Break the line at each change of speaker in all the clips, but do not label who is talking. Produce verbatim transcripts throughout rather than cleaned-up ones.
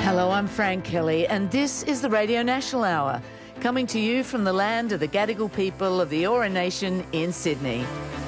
Hello, I'm Fran Kelly, and this is the Radio National Hour, coming to you from the land of the Gadigal people of the Eora Nation in Sydney.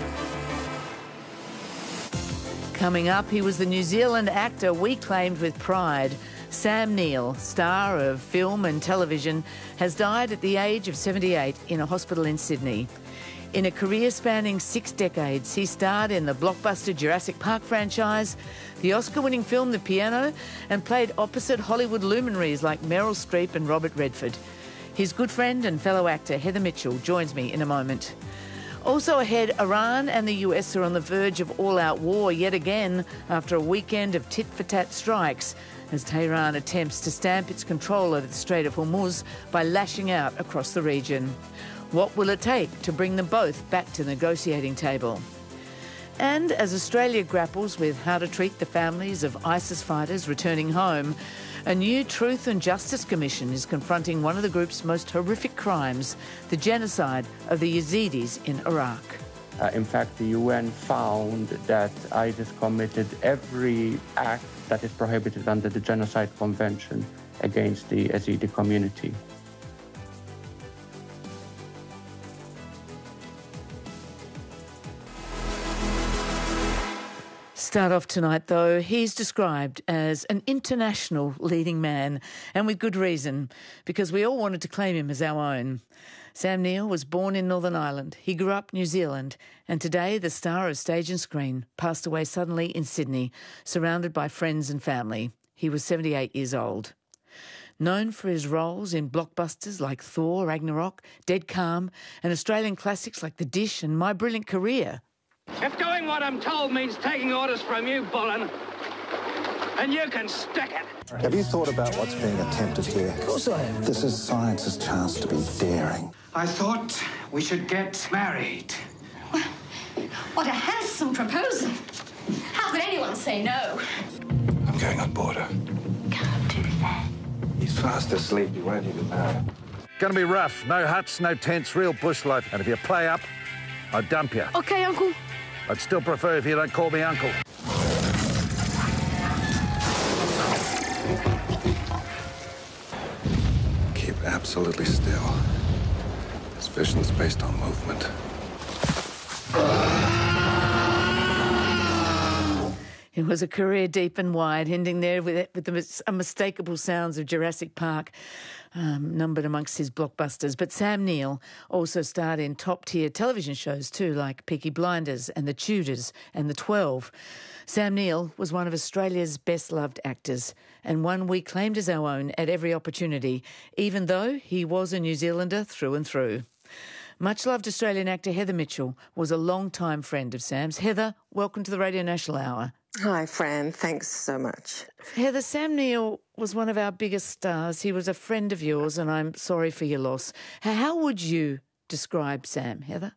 Coming up, he was the New Zealand actor we claimed with pride. Sam Neill, star of film and television, has died at the age of seventy-eight in a hospital in Sydney. In a career spanning six decades, he starred in the blockbuster Jurassic Park franchise, the Oscar-winning film The Piano, and played opposite Hollywood luminaries like Meryl Streep and Robert Redford. His good friend and fellow actor Heather Mitchell joins me in a moment. Also ahead, Iran and the U S are on the verge of all-out war yet again after a weekend of tit-for-tat strikes, as Tehran attempts to stamp its control over the Strait of Hormuz by lashing out across the region. What will it take to bring them both back to the negotiating table? And as Australia grapples with how to treat the families of ISIS fighters returning home, a new Truth and Justice Commission is confronting one of the group's most horrific crimes, the genocide of the Yazidis in Iraq.
Uh, in fact, the U N found that ISIS committed every act that is prohibited under the Genocide Convention against the Yazidi community.
Start off tonight, though, he's described as an international leading man, and with good reason, because we all wanted to claim him as our own. Sam Neill was born in Northern Ireland. He grew up New Zealand, and today the star of stage and screen passed away suddenly in Sydney, surrounded by friends and family. He was seventy-eight years old. Known for his roles in blockbusters like Thor, Ragnarok, Dead Calm, and Australian classics like The Dish and My Brilliant Career.
If doing what I'm told means taking orders from you, Bullen, and you can stick it.
Have you thought about what's being attempted here? Of course I have. This is science's chance to be daring.
I thought we should get married.
Well, what a handsome proposal. How could anyone say no?
I'm going on board her.
Can't do that.
He's fast asleep. He won't even know.
Gonna be rough. No huts, no tents, real bush life. And if you play up, I'll dump you.
Okay, Uncle.
I'd still prefer if you don't call me Uncle.
Keep absolutely still. This vision's based on movement.
It was a career deep and wide, ending there with, with the unmistakable sounds of Jurassic Park, um, numbered amongst his blockbusters. But Sam Neill also starred in top-tier television shows too, like Peaky Blinders and The Tudors and The Twelve. Sam Neill was one of Australia's best-loved actors, and one we claimed as our own at every opportunity, even though he was a New Zealander through and through. Much-loved Australian actor Heather Mitchell was a long-time friend of Sam's. Heather, welcome to the Radio National Hour.
Hi, Fran. Thanks so much.
Heather, Sam Neill was one of our biggest stars. He was a friend of yours, and I'm sorry for your loss. How would you describe Sam, Heather?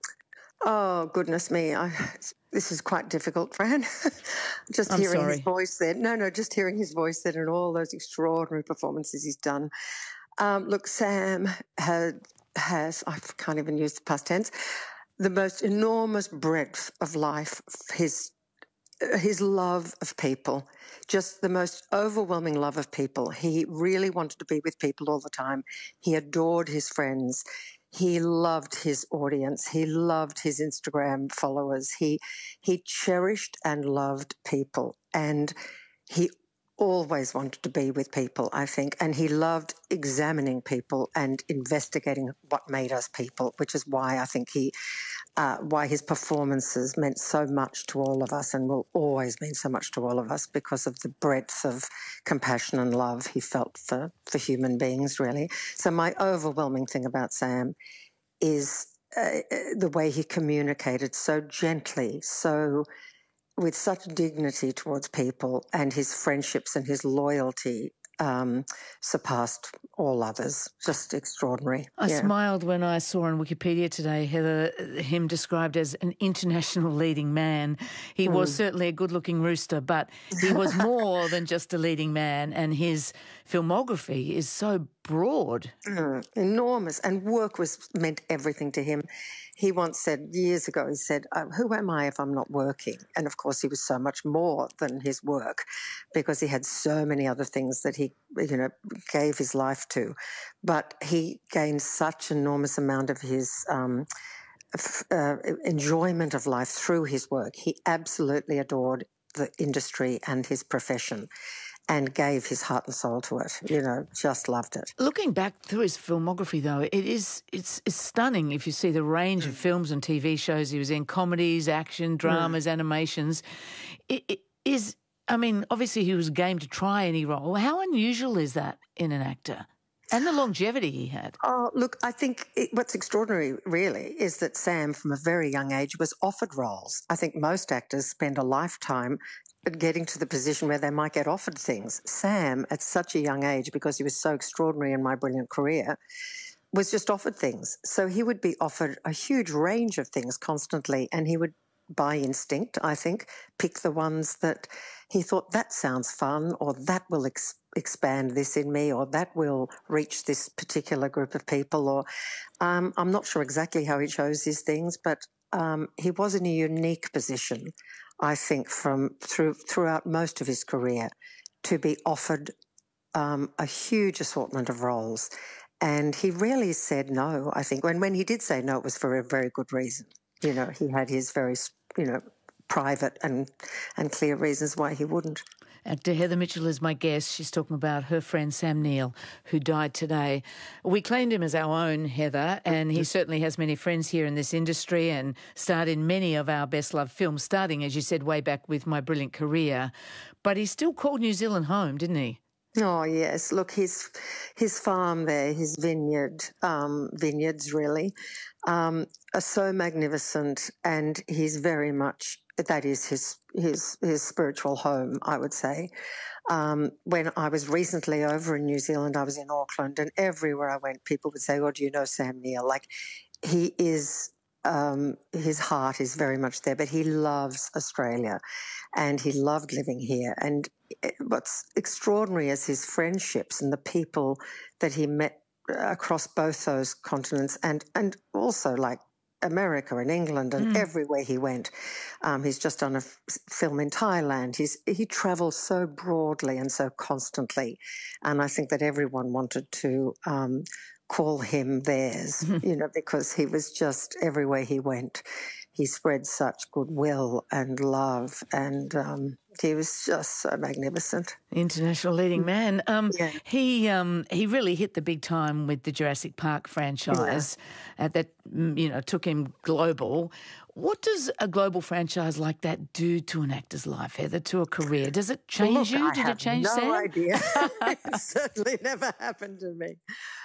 Oh, goodness me. I, this is quite difficult, Fran. just
I'm
hearing
sorry.
his voice there. No, no, just hearing his voice there and all those extraordinary performances he's done. Um, look, Sam had, has, I can't even use the past tense, the most enormous breadth of life, his his love of people, just the most overwhelming love of people. He really wanted to be with people all the time. He adored his friends. He loved his audience. He loved his Instagram followers. He he cherished and loved people, and he always wanted to be with people, I think, and he loved examining people and investigating what made us people, which is why I think he, uh, why his performances meant so much to all of us and will always mean so much to all of us because of the breadth of compassion and love he felt for, for human beings, really. So my overwhelming thing about Sam is uh, the way he communicated so gently, so with such dignity towards people, and his friendships and his loyalty um, surpassed all others. Just extraordinary.
I
yeah.
smiled when I saw on Wikipedia today, Heather, him described as an international leading man. He mm. was certainly a good-looking rooster, but he was more than just a leading man, and his filmography is so broad.
Mm, enormous. And work was meant everything to him. He once said, years ago, he said, oh, who am I if I'm not working? And, of course, he was so much more than his work because he had so many other things that he, you know, gave his life to. But he gained such enormous amount of his um, f- uh, enjoyment of life through his work. He absolutely adored the industry and his profession and gave his heart and soul to it, you know, just loved it.
Looking back through his filmography, though, it is it's, it's stunning if you see the range mm. of films and T V shows he was in, comedies, action, dramas, mm. animations. It, it is, I mean, obviously he was game to try any role. How unusual is that in an actor? And the longevity he had.
Oh, look, I think it, what's extraordinary, really, is that Sam, from a very young age, was offered roles. I think most actors spend a lifetime getting to the position where they might get offered things. Sam, at such a young age, because he was so extraordinary in My Brilliant Career, was just offered things. So he would be offered a huge range of things constantly, and he would, by instinct, I think, pick the ones that he thought, that sounds fun, or that will ex- expand this in me, or that will reach this particular group of people. Or um, I'm not sure exactly how he chose his things, but um, he was in a unique position, I think, from through throughout most of his career, to be offered um, a huge assortment of roles. And he rarely said no, I think. When, when he did say no, it was for a very good reason. You know, he had his very, you know, private and, and clear reasons why he wouldn't.
Actor Heather Mitchell is my guest. She's talking about her friend Sam Neill, who died today. We claimed him as our own, Heather, and he certainly has many friends here in this industry and starred in many of our best-loved films, starting, as you said, way back with My Brilliant Career. But he still called New Zealand home, didn't he?
Oh, yes. Look, his his farm there, his vineyard, um, vineyards really, um, are so magnificent, and he's very much, that is his his his spiritual home, I would say. Um, when I was recently over in New Zealand, I was in Auckland, and everywhere I went, people would say, oh, do you know Sam Neill? Like, he is... Um, his heart is very much there, but he loves Australia and he loved living here. And what's extraordinary is his friendships and the people that he met across both those continents, and, and also like America and England and mm. everywhere he went. Um, he's just done a f- film in Thailand. He's, he travels so broadly and so constantly. And I think that everyone wanted to um, call him theirs, you know, because he was just everywhere he went. He spread such goodwill and love, and um, he was just so magnificent.
International leading man. Um,
yeah.
He um, he really hit the big time with the Jurassic Park franchise. Yeah. Uh, that, you know, took him global. What does a global franchise like that do to an actor's life, Heather, to a career? Does it change
well, look,
you?
I
Did
have
it change
no
Sam?
No idea. It certainly never happened to me.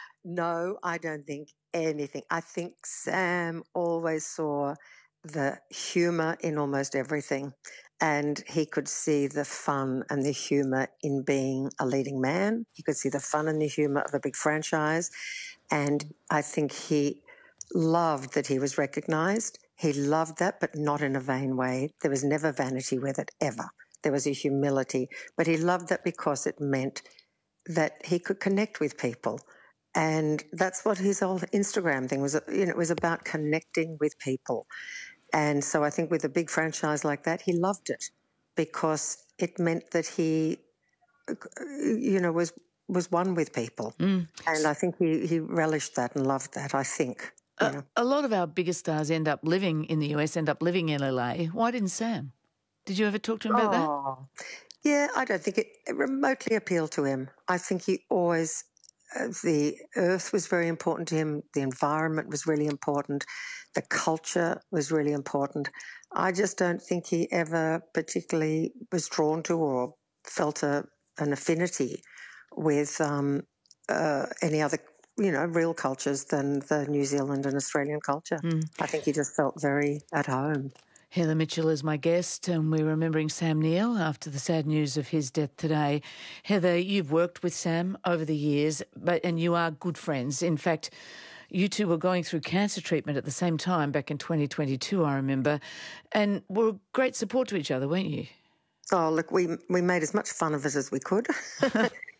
No, I don't think anything. I think Sam always saw the humour in almost everything, and he could see the fun and the humour in being a leading man. He could see the fun and the humour of a big franchise, and I think he loved that he was recognised. He loved that, but not in a vain way. There was never vanity with it, ever. There was a humility, but he loved that because it meant that he could connect with people. And that's what his whole Instagram thing was, you know, it was about connecting with people. And so I think with a big franchise like that, he loved it because it meant that he, you know, was was one with people. Mm. And I think he, he relished that and loved that, I think. You
uh,
know.
A lot of our biggest stars end up living in the U S, end up living in L A. Why didn't Sam? Did you ever talk to him about
oh. that? Yeah, I don't think it, it remotely appealed to him. I think he always... Uh, the earth was very important to him. The environment was really important. The culture was really important. I just don't think he ever particularly was drawn to or felt a, an affinity with um, uh, any other, you know, real cultures than the New Zealand and Australian culture. Mm. I think he just felt very at home.
Heather Mitchell is my guest, and we're remembering Sam Neill after the sad news of his death today. Heather, you've worked with Sam over the years, but and you are good friends. In fact, you two were going through cancer treatment at the same time back in twenty twenty-two, I remember, and were great support to each other, weren't you?
Oh, look, we we made as much fun of it as we could.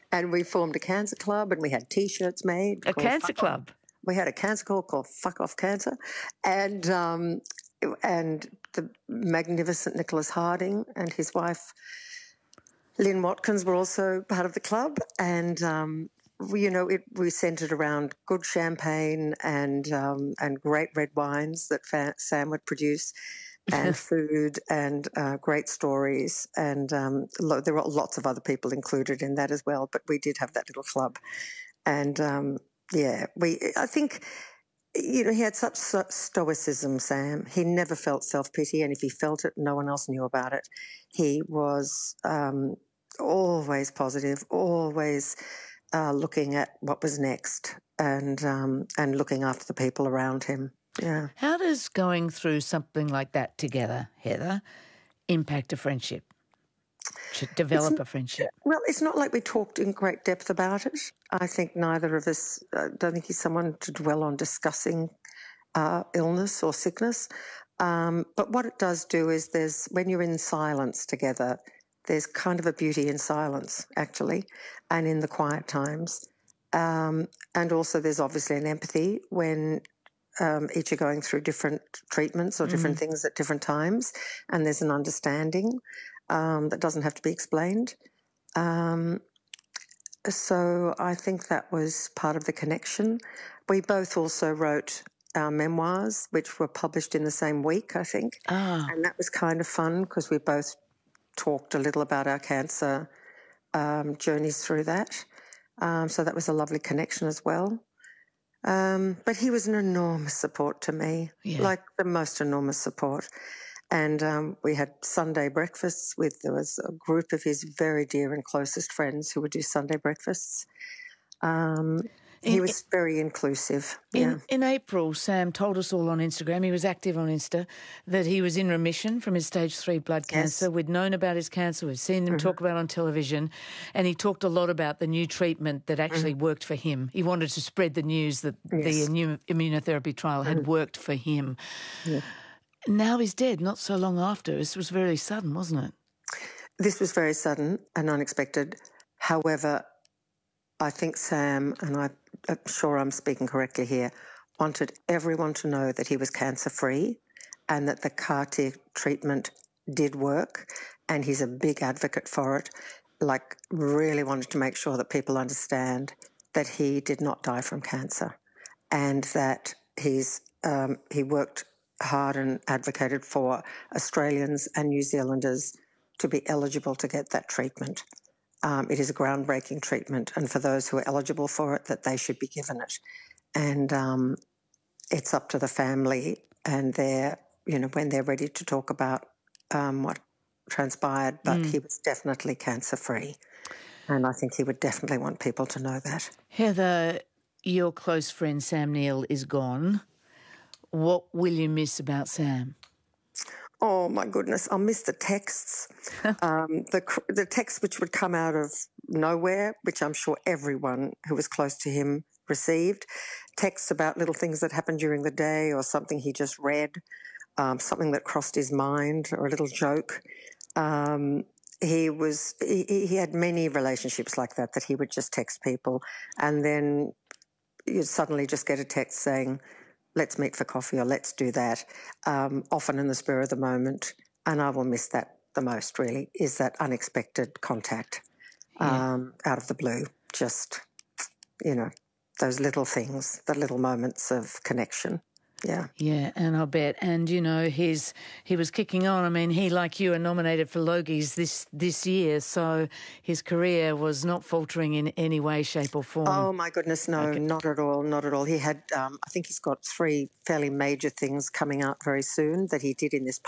And we formed a cancer club and we had T-shirts made.
A cancer club?
We had a cancer club called Fuck Off Cancer. And, um, and the magnificent Nicholas Harding and his wife Lynn Watkins were also part of the club. And, um, we, you know, it, we centred around good champagne and um, and great red wines that Fa- Sam would produce, and food and uh, great stories. And um, lo- there were lots of other people included in that as well. But we did have that little club. And, um, yeah, we. I think, you know, he had such sto- stoicism, Sam. He never felt self-pity. And if he felt it, no one else knew about it. He was um, always positive, always... Uh, looking at what was next and um, and looking after the people around him. Yeah.
How does going through something like that together, Heather, impact a friendship? To develop
It's,
a friendship?
Well, it's not like we talked in great depth about it. I think neither of us, I don't think he's someone to dwell on discussing uh, illness or sickness. Um, but what it does do is there's, when you're in silence together, there's kind of a beauty in silence, actually, and in the quiet times. Um, and also there's obviously an empathy when um, each are going through different treatments or different mm. things at different times, and there's an understanding um, that doesn't have to be explained. Um, so I think that was part of the connection. We both also wrote our memoirs, which were published in the same week, I think.
Ah.
And that was kind of fun because we both talked a little about our cancer um, journeys through that. Um, so that was a lovely connection as well. Um, but he was an enormous support to me,
yeah.
like the most enormous support. And um, we had Sunday breakfasts with, there was a group of his very dear and closest friends who would do Sunday breakfasts. Um,
in,
he was very inclusive.
In,
yeah.
in April, Sam told us all on Instagram, he was active on Insta, that he was in remission from his stage three blood cancer.
Yes.
We'd known about his cancer. We've seen him mm-hmm. talk about it on television. And he talked a lot about the new treatment that actually mm-hmm. worked for him. He wanted to spread the news that yes. the new immunotherapy trial had mm-hmm. worked for him.
Yeah.
Now he's dead, not so long after. This was very sudden, wasn't it?
This was very sudden and unexpected. However, I think Sam, and I, I'm sure I'm speaking correctly here, wanted everyone to know that he was cancer-free and that the C A R T treatment did work, and he's a big advocate for it, like really wanted to make sure that people understand that he did not die from cancer and that he's um, he worked hard and advocated for Australians and New Zealanders to be eligible to get that treatment. Um, it is a groundbreaking treatment, and for those who are eligible for it, that they should be given it. And um, it's up to the family and their, you know, when they're ready to talk about um, what transpired, but mm. he was definitely cancer-free. And I think he would definitely want people to know that.
Heather, your close friend Sam Neill is gone. What will you miss about Sam?
Oh, my goodness. I'll miss the texts, um, the the texts which would come out of nowhere, which I'm sure everyone who was close to him received, texts about little things that happened during the day or something he just read, um, something that crossed his mind or a little joke. Um, he was he, he had many relationships like that, that he would just text people and then you'd suddenly just get a text saying, let's meet for coffee or let's do that, um, often in the spur of the moment. And I will miss that the most, really, is that unexpected contact
yeah.
um, out of the blue. Just, you know, those little things, the little moments of connection. Yeah.
Yeah, and I bet. And, you know, he's, he was kicking on. I mean, he, like you, are nominated for Logies this, this year, so his career was not faltering in any way, shape or form.
Oh, my goodness, no,
okay.
not at all, not at all. He had, um, I think he's got three fairly major things coming out very soon that he did in this